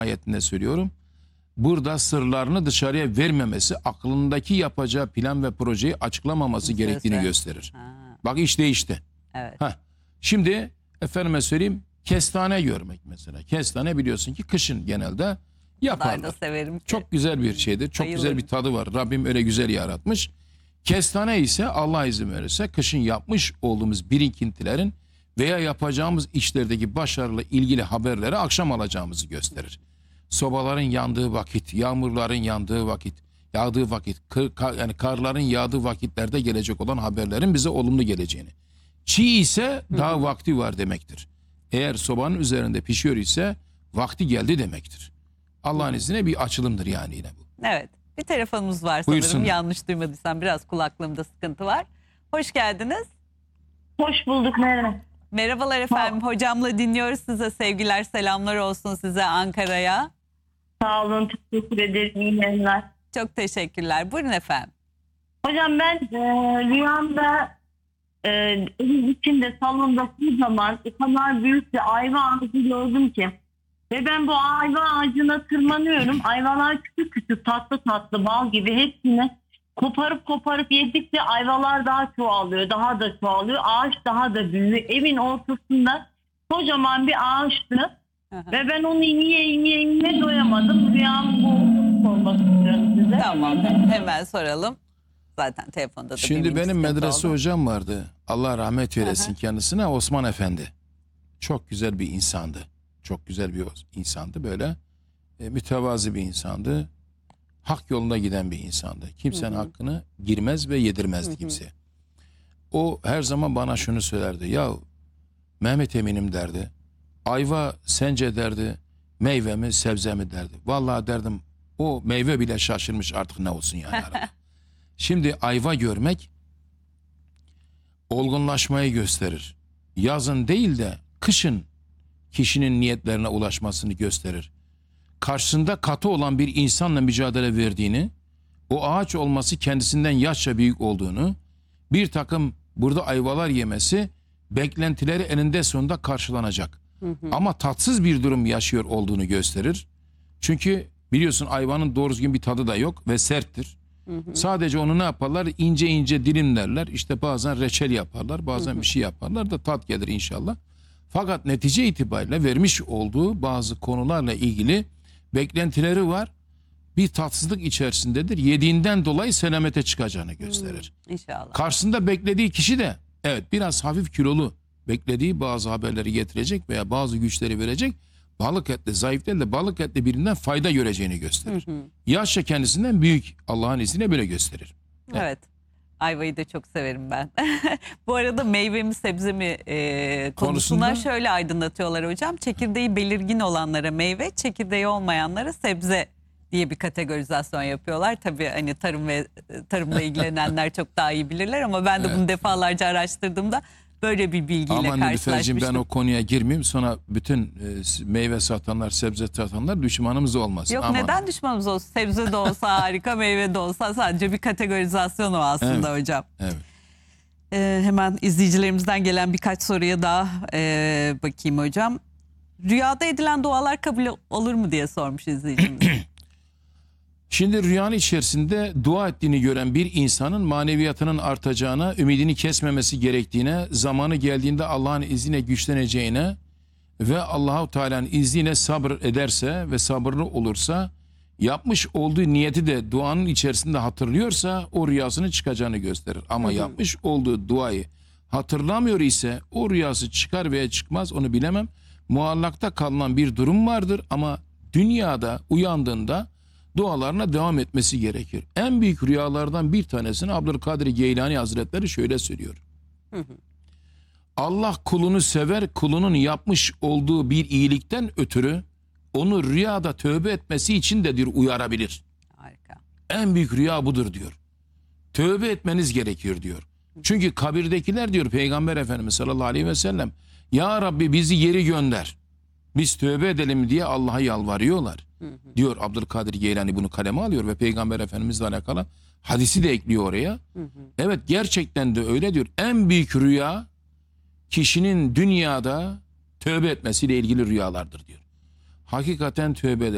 ayetinde söylüyorum. Burada sırlarını dışarıya vermemesi, aklındaki yapacağı plan ve projeyi açıklamaması gerektiğini gösterir. Bak iş değişti. Evet. Şimdi efendime söyleyeyim, kestane görmek mesela. Kestane biliyorsun ki kışın genelde yaparlar. Ben de severim ki. Çok güzel bir şeydir. Çok güzel bir tadı var. Rabbim öyle güzel yaratmış. Kestane ise Allah izin verirse kışın yapmış olduğumuz birikintilerin veya yapacağımız işlerdeki başarıyla ilgili haberleri akşam alacağımızı gösterir. Sobaların yandığı vakit, yağmurların yağdığı vakit, yani karların yağdığı vakitlerde gelecek olan haberlerin bize olumlu geleceğini. Çiğ ise daha vakti var demektir. Eğer sobanın üzerinde pişiyor ise vakti geldi demektir. Allah'ın izniyle bir açılımdır yani yine bu. Evet. Bir telefonumuz var sanırım. Buyursunlar. Yanlış duymadıysam biraz kulaklığımda sıkıntı var. Hoş geldiniz. Hoş bulduk, merhaba. Merhabalar efendim. Hocamla dinliyoruz size. Sevgiler, selamlar olsun size Ankara'ya. Sağ olun, teşekkür ederim. İyi yayınlar. Çok teşekkürler. Buyurun efendim. Hocam ben rüyamda evin içinde salondaki zaman o kadar büyük bir ayva ağacı gördüm ki. Ve ben bu ayva ağacına tırmanıyorum. Ayvalar küçük küçük, tatlı tatlı, bal gibi, hepsini koparıp yedikçe ayvalar daha çoğalıyor, daha da çoğalıyor. Ağaç daha da büyüyor. Evin ortasında kocaman bir ağaçtı. Ve ben onu yiye doyamadım. Rüyam bu, olduğunu sormak istiyorum size. Tamam. Hemen soralım. Zaten telefonda da Şimdi benim medrese oldu. hocam vardı. Allah rahmet eylesin kendisine, Osman Efendi. Çok güzel bir insandı. Çok güzel bir insandı böyle. Mütevazi bir insandı. Hak yolunda giden bir insandı. Kimsenin hakkını girmez ve yedirmezdi kimseye. O her zaman bana şunu söylerdi. Ya Mehmet eminim derdi. Ayva sence derdi, meyve mi sebze mi derdi. Vallahi derdim, o meyve bile şaşırmış artık ne olsun yani arada. Şimdi ayva görmek olgunlaşmayı gösterir. Yazın değil de kışın kişinin niyetlerine ulaşmasını gösterir. Karşısında katı olan bir insanla mücadele verdiğini, o ağaç olması kendisinden yaşça büyük olduğunu, bir takım burada ayvalar yemesi beklentileri eninde sonunda karşılanacak. Ama tatsız bir durum yaşıyor olduğunu gösterir. Çünkü biliyorsun ayvanın doğru düzgün bir tadı da yok ve serttir. Sadece onu ne yaparlar? İnce ince dilimlerler. İşte bazen reçel yaparlar, bazen bir şey yaparlar da tat gelir inşallah. Fakat netice itibariyle vermiş olduğu bazı konularla ilgili beklentileri var. Bir tatsızlık içerisindedir. Yediğinden dolayı selamete çıkacağını gösterir. İnşallah. Karşısında beklediği kişi de evet biraz hafif kilolu, beklediği bazı haberleri getirecek veya bazı güçleri verecek. Balık etli, zayıf değil de balık etli birinden fayda göreceğini gösterir. Yaşça kendisinden büyük, Allah'ın izniyle böyle gösterir. Evet. Ayvayı da çok severim ben. Bu arada meyve mi sebze mi konusunda şöyle aydınlatıyorlar hocam. Çekirdeği belirgin olanlara meyve, çekirdeği olmayanlara sebze diye bir kategorizasyon yapıyorlar. Tabii hani tarımla ilgilenenler çok daha iyi bilirler ama ben de bunu defalarca araştırdığımda böyle bir bilgiyle karşılaşmıştım. Ama ben o konuya girmeyeyim, sonra bütün meyve satanlar, sebze satanlar düşmanımız olmasın. Yok, ama neden düşmanımız olsun? Sebze de olsa harika, meyve de olsa, sadece bir kategorizasyon o aslında hocam. Evet. Hemen izleyicilerimizden gelen birkaç soruya daha bakayım hocam. Rüyada edilen dualar kabul olur mu diye sormuş izleyicimiz. Şimdi rüyanın içerisinde dua ettiğini gören bir insanın maneviyatının artacağına, ümidini kesmemesi gerektiğine, zamanı geldiğinde Allah'ın izniyle güçleneceğine ve Allahu Teala'nın izniyle sabır ederse ve sabırlı olursa, yapmış olduğu niyeti de duanın içerisinde hatırlıyorsa o rüyasını çıkacağını gösterir. Ama yapmış olduğu duayı hatırlamıyor ise o rüyası çıkar veya çıkmaz onu bilemem. Muallakta kalınan bir durum vardır ama dünyada uyandığında dualarına devam etmesi gerekir. En büyük rüyalardan bir tanesini Abdülkadir Geylani Hazretleri şöyle söylüyor. Allah kulunu sever, kulunun yapmış olduğu bir iyilikten ötürü onu rüyada tövbe etmesi için de uyarabilir. Harika. En büyük rüya budur diyor. Tövbe etmeniz gerekiyor diyor. Çünkü kabirdekiler diyor Peygamber Efendimiz sallallahu aleyhi ve sellem, ya Rabbi bizi geri gönder, biz tövbe edelim diye Allah'a yalvarıyorlar. Diyor Abdülkadir Geylani, bunu kaleme alıyor ve Peygamber Efendimizle alakalı hadisi de ekliyor oraya. Evet, gerçekten de öyle diyor. En büyük rüya kişinin dünyada tövbe etmesiyle ilgili rüyalardır diyor. Hakikaten tövbe eder.